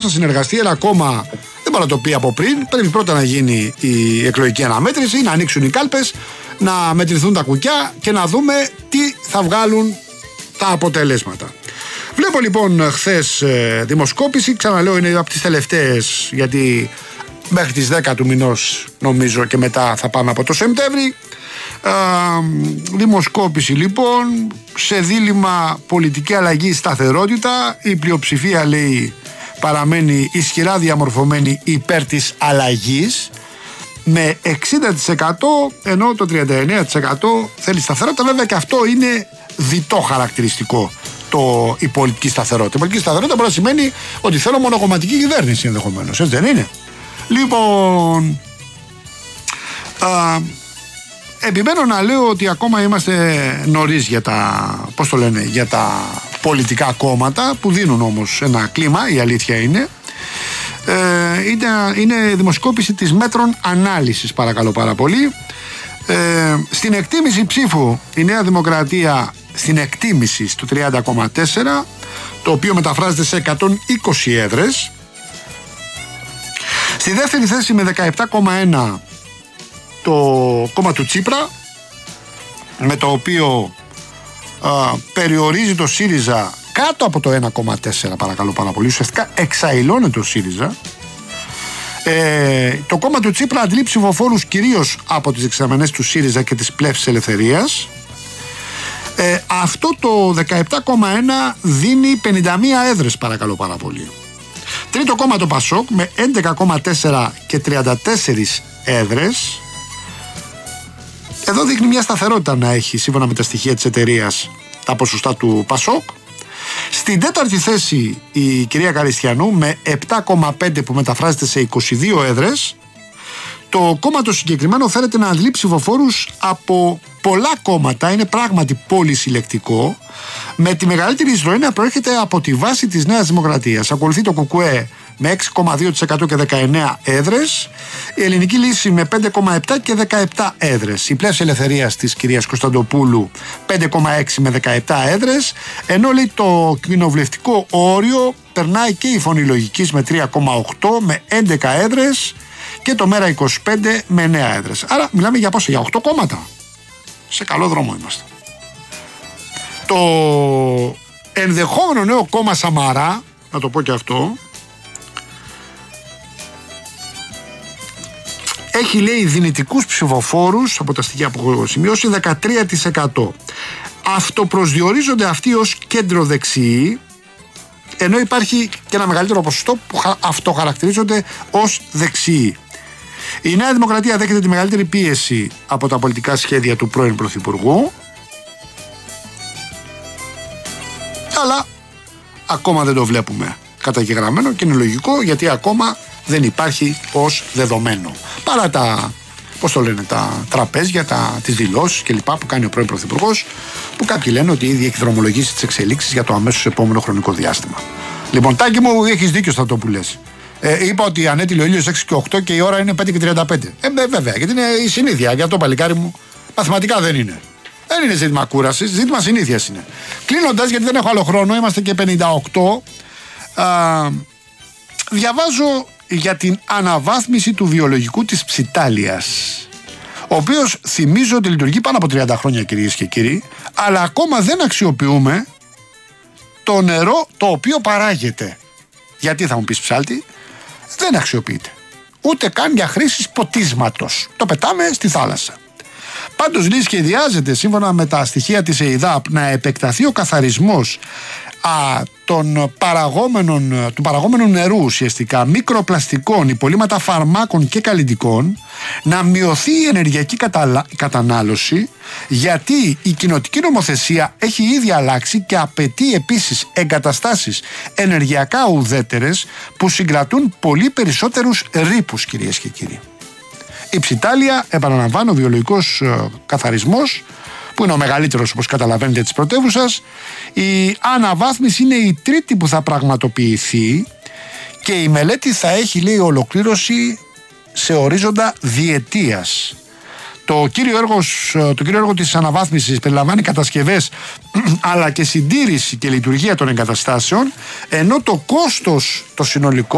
θα συνεργαστεί ένα κόμμα, δεν μπορώ να το πει από πριν. Πρέπει πρώτα να γίνει η εκλογική αναμέτρηση, να ανοίξουν οι κάλπες, να μετρηθούν τα κουκιά και να δούμε τι θα βγάλουν τα αποτελέσματα. Βλέπω λοιπόν χθες δημοσκόπηση, ξαναλέω είναι από τις τελευταίες, γιατί μέχρι τις 10 του μηνός νομίζω και μετά θα πάμε από το Σεπτέμβρη. Δημοσκόπηση λοιπόν, σε δίλημμα πολιτική αλλαγή σταθερότητα, η πλειοψηφία λέει παραμένει ισχυρά διαμορφωμένη υπέρ της αλλαγής με 60%, ενώ το 39% θέλει σταθερότητα. Βέβαια και αυτό είναι διτό χαρακτηριστικό η πολιτική σταθερότητα. Η πολιτική σταθερότητα μπορεί να σημαίνει ότι θέλω μονοκομματική κυβέρνηση ενδεχομένως, έτσι δεν είναι? Λοιπόν, επιμένω να λέω ότι ακόμα είμαστε νωρίς για για τα πολιτικά κόμματα που δίνουν όμως ένα κλίμα, η αλήθεια είναι. Είναι δημοσκόπηση της Μέτρων Ανάλυσης, παρακαλώ πάρα πολύ. Στην εκτίμηση ψήφου η Νέα Δημοκρατία στην εκτίμηση στο 30,4, το οποίο μεταφράζεται σε 120 έδρες. Στη δεύτερη θέση με 17,1 το κόμμα του Τσίπρα, με το οποίο περιορίζει το ΣΥΡΙΖΑ κάτω από το 1,4, παρακαλώ πάρα πολύ. Ουσιαστικά εξαηλώνεται το ΣΥΡΙΖΑ. Το κόμμα του Τσίπρα αντλεί ψηφοφόρους κυρίως από τις εξαμενές του ΣΥΡΙΖΑ και της Πλεύσης Ελευθερίας. Αυτό το 17,1 δίνει 51 έδρες, παρακαλώ πάρα πολύ. Τρίτο κόμμα το ΠΑΣΟΚ με 11,4 και 34 έδρες. Εδώ δείχνει μια σταθερότητα να έχει, σύμφωνα με τα στοιχεία της εταιρείας, τα ποσοστά του ΠΑΣΟΚ. Στην τέταρτη θέση η κυρία Καριστιανού με 7,5 που μεταφράζεται σε 22 έδρες. Το κόμμα το συγκεκριμένο φέρεται να αντλεί ψηφοφόρους από πολλά κόμματα, είναι πράγματι πολυσυλλεκτικό, με τη μεγαλύτερη εισρωή να προέρχεται από τη βάση της Νέας Δημοκρατίας. Ακολουθεί το ΚΚΕ με 6,2% και 19 έδρες, η Ελληνική Λύση με 5,7 και 17 έδρες, η Πλεύση Ελευθερίας της κυρίας Κωνσταντοπούλου 5,6 με 17 έδρες, ενώ λέει το κοινοβουλευτικό όριο περνάει και η Φωνή Λογικής με 3,8 με 11 έδρες και το Μέρα 25 με 9 έδρες. Άρα μιλάμε για πόσα? Για 8 κόμματα. Σε καλό δρόμο είμαστε. Το ενδεχόμενο νέο κόμμα Σαμαρά, να το πω και αυτό, έχει λέει δυνητικούς ψηφοφόρους από τα στοιχεία που έχω σημειώσει 13%. Αυτοπροσδιορίζονται αυτοί ως κέντρο δεξιοί, ενώ υπάρχει και ένα μεγαλύτερο ποσοστό που αυτοχαρακτηρίζονται ως δεξιοί. Η Νέα Δημοκρατία δέχεται τη μεγαλύτερη πίεση από τα πολιτικά σχέδια του πρώην Πρωθυπουργού, αλλά ακόμα δεν το βλέπουμε καταγεγραμμένο και είναι λογικό, γιατί ακόμα δεν υπάρχει ως δεδομένο. Παρά τα, τα τραπέζια, τις δηλώσεις κλπ. Που κάνει ο πρώην Πρωθυπουργός, που κάποιοι λένε ότι ήδη έχει δρομολογήσει τις εξελίξεις για το αμέσως επόμενο χρονικό διάστημα. Λοιπόν, Τάκη μου, έχεις δίκιο σε αυτό που λες. Είπα ότι ανέτειλε ο ήλιος 6 και 8 και η ώρα είναι 5 και 35. Βέβαια, γιατί είναι η συνήθεια. Για το παλικάρι μου, μαθηματικά δεν είναι. Δεν είναι ζήτημα κούρασης, ζήτημα συνήθειας είναι. Κλείνοντας, γιατί δεν έχω άλλο χρόνο, είμαστε και 58. Διαβάζω για την αναβάθμιση του βιολογικού της ψιτάλιας, ο οποίος θυμίζω ότι λειτουργεί πάνω από 30 χρόνια, κυρίες και κύριοι, αλλά ακόμα δεν αξιοποιούμε το νερό το οποίο παράγεται. Γιατί θα μου πεις, ψάλτη? Δεν αξιοποιείται. Ούτε καν για χρήση ποτίσματος. Το πετάμε στη θάλασσα. Πάντως λέει σχεδιάζεται, σύμφωνα με τα στοιχεία της ΕΙΔΑΠ, να επεκταθεί ο καθαρισμός του παραγόμενου νερού, ουσιαστικά μικροπλαστικών, υπολείμματα φαρμάκων και καλλυντικών, να μειωθεί η ενεργειακή κατανάλωση, γιατί η κοινοτική νομοθεσία έχει ήδη αλλάξει και απαιτεί επίσης εγκαταστάσεις ενεργειακά ουδέτερες που συγκρατούν πολύ περισσότερους ρήπους, κυρίες και κύριοι. Η ψιτάλια, επαναλαμβάνω, ο βιολογικός καθαρισμός, που είναι ο μεγαλύτερος, όπως καταλαβαίνετε, της πρωτεύουσας. Η αναβάθμιση είναι η τρίτη που θα πραγματοποιηθεί και η μελέτη θα έχει, λέει, ολοκλήρωση σε ορίζοντα διετίας. Το κύριο έργο της αναβάθμισης περιλαμβάνει κατασκευές αλλά και συντήρηση και λειτουργία των εγκαταστάσεων, ενώ το κόστος το συνολικό